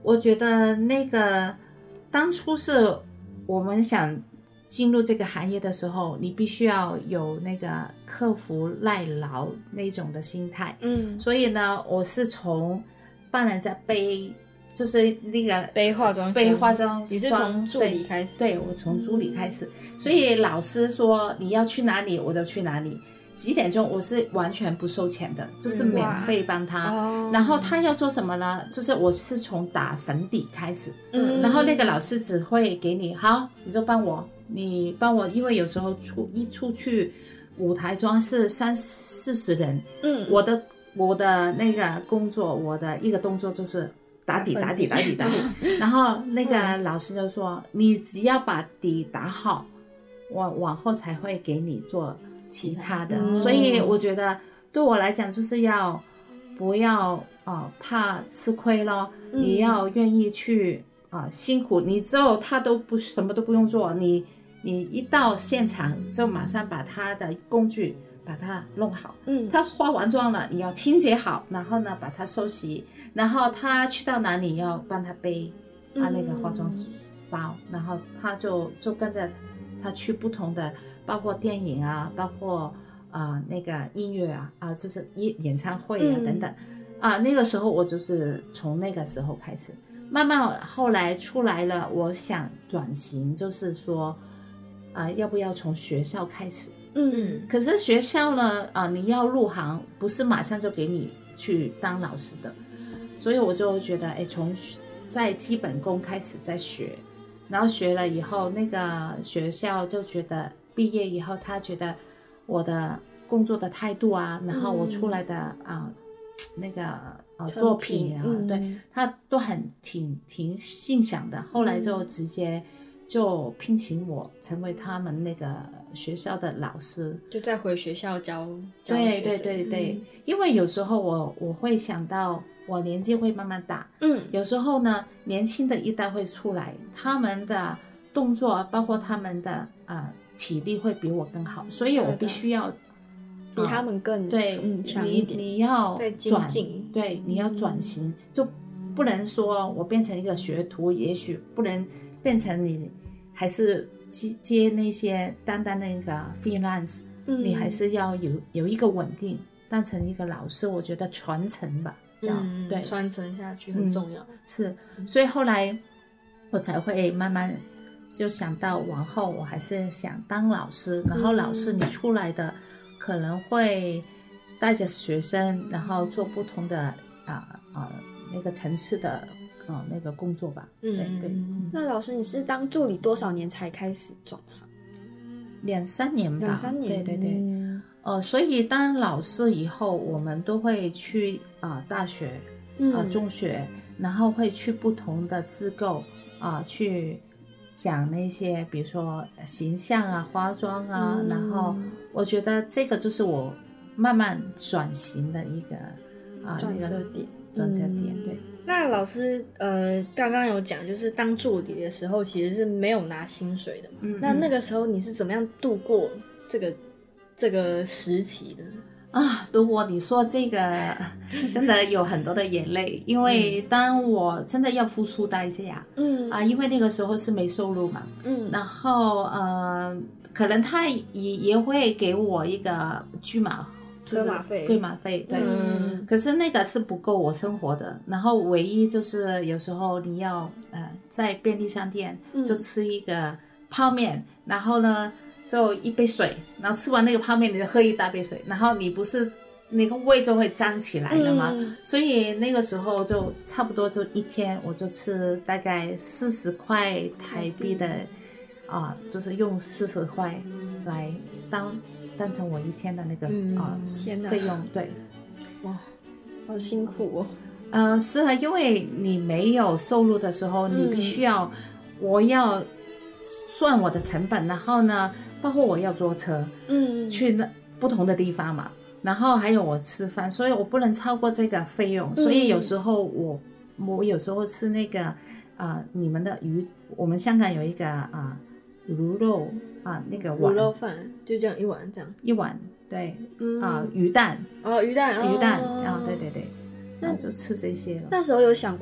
我觉得那个当初是我们想进入这个行业的时候，你必须要有那个克服耐劳那种的心态。所以呢，我是从帮人家背，就是那个背化妆霜， 你是从助理开始？ 对，我从助理开始。所以老师说你要去哪里，我就去哪里。几点钟我是完全不收钱的，就是免费帮他。然后他要做什么呢？就是我是从打粉底开始，然后那个老师只会给你，好，你就帮我，因为有时候出去舞台妆是30-40人，我的那个工作，我的一个动作就是打底，然后那个老师就说，你只要把底打好，我往后才会给你做其他的。所以我觉得对我来讲就是不要怕吃亏咯，你要愿意去辛苦，你之后他什么都不用做，你一到现场就马上把他的工具把它弄好，他化完妆了你要清洁好，然后呢把它收拾，然后他去到哪里要帮他背那个化妆包，然后他就跟着他去不同的，包括电影啊，包括那个音乐就是演唱会等等那个时候我就是从那个时候开始，慢慢后来出来了，我想转型，就是说要不要从学校开始。可是学校呢你要入行不是马上就给你去当老师的，所以我就觉得从在基本功开始再学，然后学了以后，那个学校就觉得毕业以后他觉得我的工作的态度然后我出来的那个作品对他都挺欣赏的，后来就直接就聘请我成为他们那个学校的老师， 就再回学校教对，因为有时候我会想到我年纪会慢慢大，有时候呢年轻的一代会出来，他们的动作包括他们的体力会比我更好，所以我必须要比他们更强一点， 你要你要转型，就不能说我变成一个学徒，也许不能变成你还是接那些单那个 freelance，你还是要有一个稳定，当成一个老师，我觉得传承吧，这样对， 传承下去很重要， 是，所以后来我才会慢慢就想到往后我还是想当老师，然后老师你出来的可能会带着学生，然后做不同的那个层次的那个工作吧。对。 那老师你是当助理多少年才开始转行 ？2-3年吧。 2-3年， 对。所以当老师以后，我们都会去大学中学，然后会去不同的机构去讲那些比如说形象化妆然后我觉得这个就是我慢慢转型的一个转折点。 对。 那老师刚刚有讲就是当助理的时候其实是没有拿薪水的嘛，那个时候你是怎么样度过这个时期的如果你说这个真的有很多的眼泪，因为当我真的要付出代价因为那个时候是没收入嘛然后可能他也会给我一个规码费对可是那个是不够我生活的，然后唯一就是有时候你要在便利商店就吃一个泡面，然后呢就一杯水，然后吃完那个泡面你就喝一大杯水，然后你不是那个胃就会胀起来了嘛所以那个时候就差不多就一天我就吃大概40块台币的就是用40块来当成我一天的那个费用。对， 哇，好辛苦是因为你没有收入的时候你必须我要算我的成本，然后呢包括我要坐车去不同的地方嘛，然后还有我吃饭，所以我不能超过这个费用所以有时候我有时候吃那个你们的鱼，我们香港有一个卤肉那个碗卤肉饭就这样一碗一碗对鱼蛋鱼蛋对，然后就吃这些了。 那时候有想过